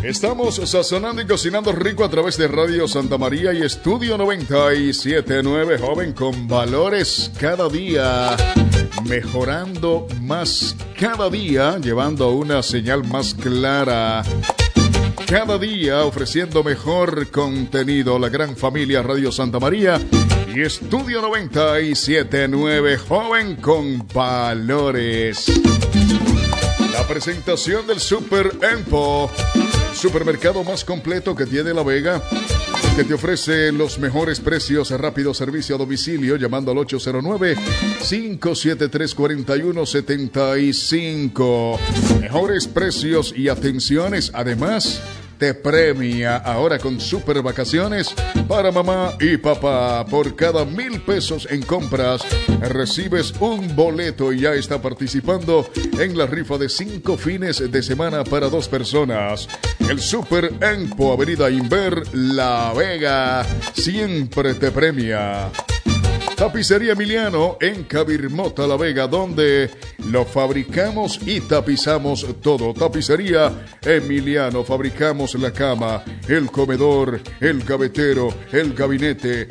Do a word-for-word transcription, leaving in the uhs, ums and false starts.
Estamos sazonando y cocinando rico a través de Radio Santa María y Estudio noventa y siete punto nueve, joven, con valores cada día, mejorando más cada día, llevando una señal más clara. Cada día ofreciendo mejor contenido, la gran familia Radio Santa María y Estudio noventa y siete punto nueve, joven con valores. La presentación del Super Empo, el supermercado más completo que tiene La Vega, que te ofrece los mejores precios, rápido servicio a domicilio, llamando al ocho cero nueve, cinco siete tres, cuatro uno siete cinco. Mejores precios y atenciones, además te premia ahora con super vacaciones para mamá y papá. Por cada mil pesos en compras recibes un boleto y ya está participando en la rifa de cinco fines de semana para dos personas. El Super Empo, Avenida Inver, La Vega, siempre te premia. Tapicería Emiliano en Cabirmota, La Vega, donde lo fabricamos y tapizamos todo. Tapicería Emiliano, fabricamos la cama, el comedor, el gavetero, el gabinete,